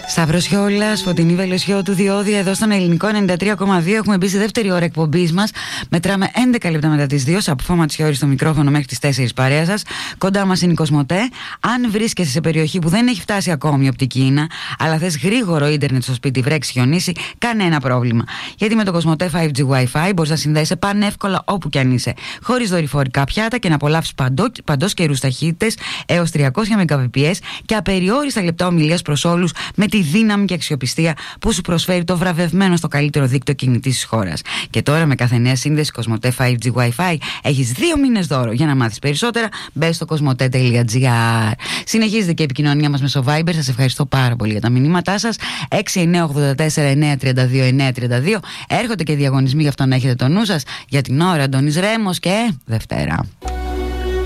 Σταύρος Χιόλας, Φωτεινή Βελοσιώτου, Διόδια, εδώ στον Ελληνικό 93,2. Έχουμε μπει στη δεύτερη ώρα εκπομπής μας. Μετράμε 11 λεπτά μετά τις 2. Σαπφώμα της Χιώρης στο μικρόφωνο μέχρι τις 4 παρέα σας. Κοντά μας είναι η Κοσμοτέ. Αν βρίσκεσαι σε περιοχή που δεν έχει φτάσει ακόμη η οπτική ίνα, αλλά θες γρήγορο ίντερνετ στο σπίτι, βρέξει, χιονίσει, κανένα πρόβλημα. Γιατί με το Κοσμοτέ 5G Wi-Fi μπορείς να συνδέεσαι πανεύκολα όπου κι αν είσαι. Χωρίς δορυφορικά πιάτα και να απολαύσεις παντός καιρούς ταχύτητες έως 300 Mbps και απεριόριστα λεπτά ομιλίας προς όλους με τη δύναμη και αξιοπιστία που σου προσφέρει το βραβευμένο στο καλύτερο δίκτυο κινητής της χώρας. Και τώρα με κάθε νέα σύνδεση Κοσμοτέ 5G Wi-Fi έχεις 2 μήνες δώρο. Για να μάθεις περισσότερα μπες στο κοσμοτέ.gr. Συνεχίζεται και η επικοινωνία μας μέσω Viber. Σας ευχαριστώ πάρα πολύ για τα μηνύματά σας. 6984-932-932. Έρχονται και διαγωνισμοί, γι' αυτό να έχετε το νου σας. Για την ώρα Αντώνης Ρέμος και Δευτέρα.